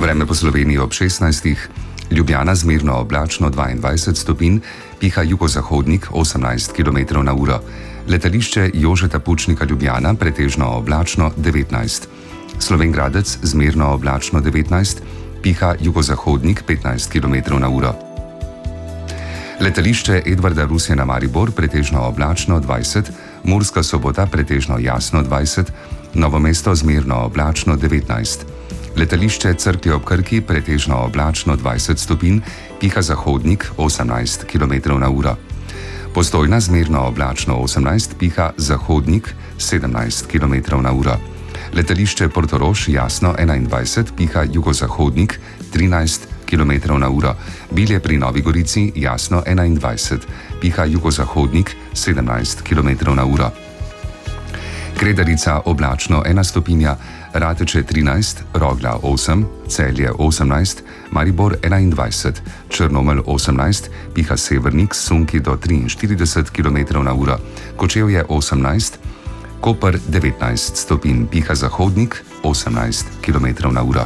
Vreme po Sloveniji ob 16. Ljubljana zmerno oblačno 22 stopinj, piha jugozahodnik 18 km/h. Letališče Jožeta Pučnika Ljubljana pretežno oblačno 19. Slovenj Gradec zmerno oblačno 19, piha jugozahodnik 15 km/h. Letališče Edvarda Rusjana Maribor pretežno oblačno 20, Murska Sobota pretežno jasno 20, Novo mesto zmerno oblačno 19. Letališče Cerklje ob Krki pretežno oblačno 20 stopinj, piha zahodnik 18 km/h. Postojna zmerno oblačno 18, piha zahodnik 17 km/h. Letališče Portorož jasno 21, piha jugozahodnik 13 km/h. Bilje pri Novi Gorici jasno 21, piha jugozahodnik 17 km/h. Kredarica oblačno 1 stopinja, Rateče 13, Rogla 8, Celje 18, Maribor 21, Črnomelj 18, piha severnik s sunki do 43 km/h, Kočevje 18, Koper 19 stopinj, piha zahodnik 18 km/h.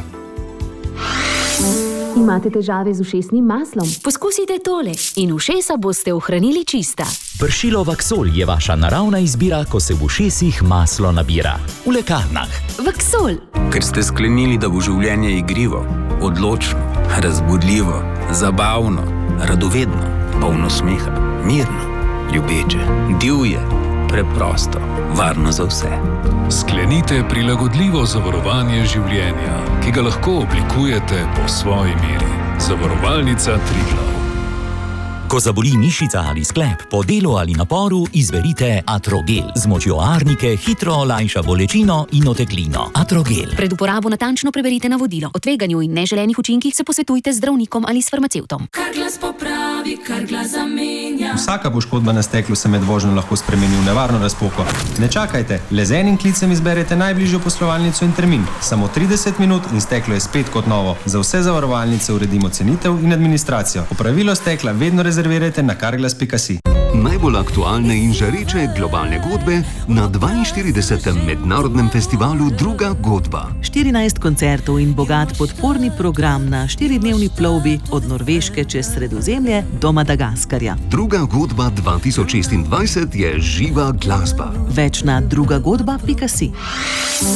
Imate težave z ušesnim maslom? Poskusite tole in ušesa boste ohranili čista. Pršilo Vaksol je vaša naravna izbira, ko se v ušesih maslo nabira. V lekarnah. Vaksol. Ker ste sklenili, da bo življenje igrivo, odločno, razbudljivo, zabavno, radovedno, polno smeha, mirno, ljubeče, divje, preprosto, varno za vse. Sklenite prilagodljivo zavarovanje življenja, ki ga lahko oblikujete po svoji meri. Zavarovalnica Triglav. Ko zaboli mišica ali sklep, po delu ali naporu, izberite Atrogel. Z močjo arnike hitro olajša bolečino in oteklino. Atrogel. Pred uporabo natančno preberite navodilo. O tveganju in neželenih učinkih se posvetujte z zdravnikom ali s farmacevtom. Kar glas popravi, kar glas zamenja. Vsaka poškodba na steklu se med vožnjo lahko spremeni v nevarno razpoko. Ne čakajte, le z enim klicem izberete najbližjo poslovalnico in termin. Samo 30 minut in steklo je spet kot novo. Za vse zavarovalnice uredimo cenitev in administracijo. Opravilo stekla vedno rezervirajte na carglass.si. Najbolj aktualne in žareče globalne godbe na 42. mednarodnem festivalu Druga godba. 14 koncertov in bogat podporni program na 4-dnevni plovbi od Norveške čez Sredozemlje do Madagaskarja. Druga godba 2026 je živa glasba. Več na drugagodba.si.